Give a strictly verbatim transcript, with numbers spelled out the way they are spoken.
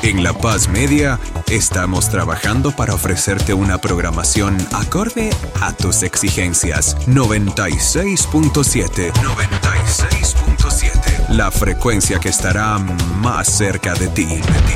En La Paz Media estamos trabajando para ofrecerte una programación acorde a tus exigencias. noventa y seis punto siete. noventa y seis punto siete. La frecuencia que estará más cerca de ti.